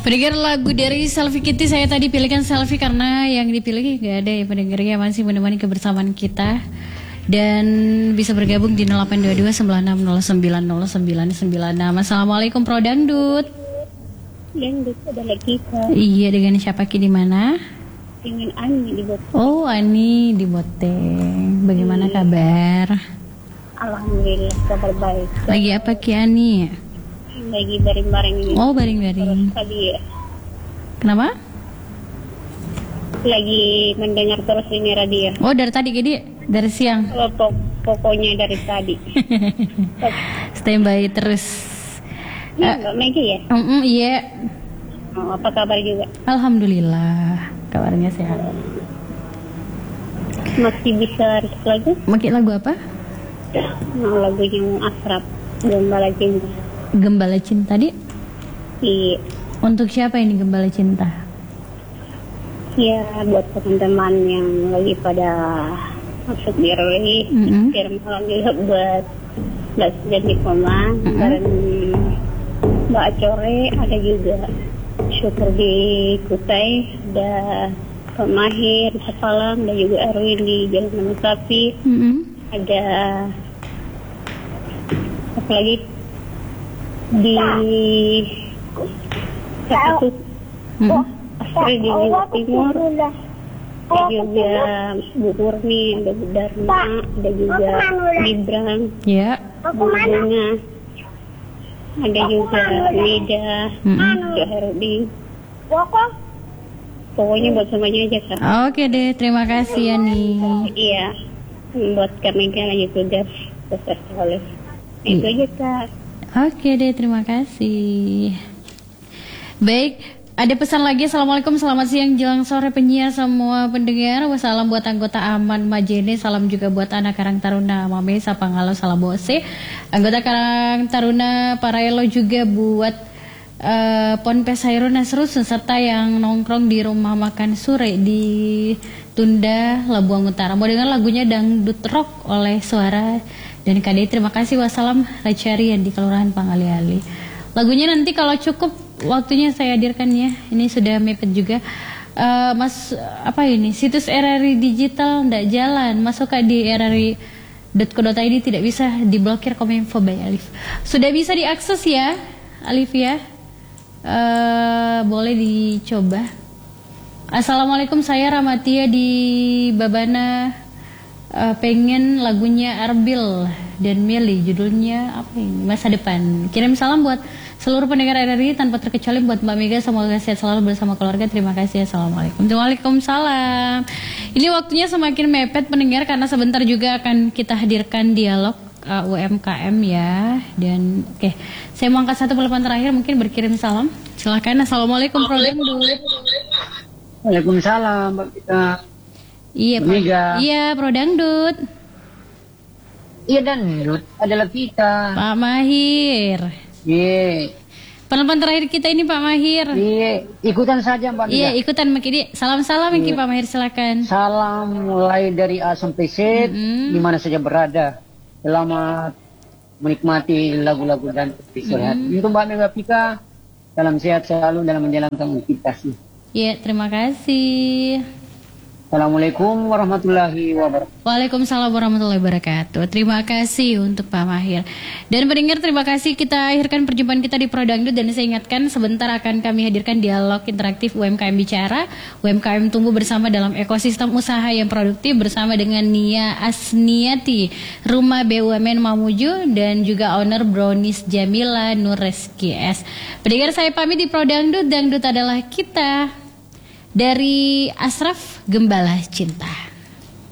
Pendengar lagu dari Selfie Kitty, saya tadi pilihkan Selfie karena yang dipilih gak ada ya pendengarnya, masih menemani kebersamaan kita. Dan bisa bergabung di 0822 96090996. Assalamualaikum Pro Dangdut. Dangdut adalah kita. Iya, dengan siapa Ki di mana? Dengan Ani di Boteng. Oh, Ani di Boteng. Bagaimana kabar? Alhamdulillah kabar baik. Lagi apa Ki Ani? Lagi baring-baring ini. Oh, baring-baring. Tadi ya. Kenapa? Lagi mendengar terus ini radio. Oh, dari tadi Ki, dari siang. Oh, pokoknya dari tadi. Standby terus. Ya, Mbak Megi ya? Iya. Oh, apa kabar juga? Alhamdulillah, kabarnya sehat. Masih bisa request lagu? Makin lagu apa? Lagu yang Asrap, Gembala Cinta. Gembala Cinta tadi? Iya. Untuk siapa ini Gembala Cinta? Ya, buat teman-teman yang lagi pada masuk di RW. Malam juga buat Mbak Sujati Komang, bareng Mbak Acore, ada juga Syukur di Kutai, ada Pak Mahir di Sepalang, dan juga Erwin di Jalan Nama Sapi, ada apa lagi di Kasus Astri di Jawa Timur, ada juga Bu Murni, ada Bu Dharma, ada juga Gibran, Bunga, ada juga Nida, Joherudin. Pokoknya buat semuanya aja Kak. Oke deh, terima kasih Yani. Iya, buat kami kan lagi tugas oleh itu aja Kak. Oke deh, terima kasih. Baik, ada pesan lagi. Assalamualaikum, selamat siang jelang sore penyiar semua pendengar. Wassalam buat anggota Aman Majene. Salam juga buat anak Karang Taruna Mame Sapangalo Salam Bose. Anggota Karang Taruna Paraelo juga buat Ponpes Hairun Nasrus serta yang nongkrong di rumah makan sore di Tunda Labuang Utara. Mau dengar lagunya Dangdut Rock oleh Suara dan KDI. Terima kasih. Wassalam Racarian di Kelurahan Pangali-Ali. Lagunya nanti kalau cukup waktunya saya hadirkan ya. Ini sudah mepet juga. Mas apa ini? Situs RRI digital ndak jalan. Masuk di rri.co.id tidak bisa diblokir Kominfo by Alif. Sudah bisa diakses ya, Alif ya. Boleh dicoba. Assalamualaikum, saya Ramatia di Babana. Pengen lagunya Arbil dan Meli, judulnya apa ini? Masa Depan. Kirim salam buat seluruh pendengar RRI tanpa terkecuali buat Mbak Mega, semoga sehat selalu bersama keluarga. Terima kasih. Assalamualaikum. Waalaikumsalam. Ini waktunya semakin mepet pendengar karena sebentar juga akan kita hadirkan dialog UMKM ya. Dan oke, saya mau angkat satu telepon terakhir, mungkin berkirim salam. Silahkan. Assalamualaikum Pro Dangdut. Waalaikumsalam Mbak Pita. Iya Pak. Iya Pro Dangdut. Iya Dangdut adalah kita. Pak Mahir. Iya. Penelpon terakhir kita ini Pak Mahir. Iya, ikutan saja Mbak. Iya, ikutan Mbak Kidi. Salam-salam Iki Pak Mahir, silakan. Salam mulai dari A sampai Z, di mana saja berada. Selamat menikmati lagu-lagu dan istirahat. Untuk Mbak Mega Pika, salam sehat selalu dalam menjalankan aktivitasnya. Iya, terima kasih. Assalamualaikum warahmatullahi wabarakatuh. Waalaikumsalam warahmatullahi wabarakatuh. Terima kasih untuk Pak Mahir. Dan pendengar, terima kasih. Kita akhirkan perjumpaan kita di Pro Dangdut. Dan saya ingatkan sebentar akan kami hadirkan dialog interaktif UMKM Bicara. UMKM tumbuh bersama dalam ekosistem usaha yang produktif bersama dengan Nia Asniati, Rumah BUMN Mamuju, dan juga owner Brownies Jamila Nureski S. Pendengar, saya pamit di Pro Dangdut. Dangdut adalah kita. Dari Asraf, Gembala Cinta.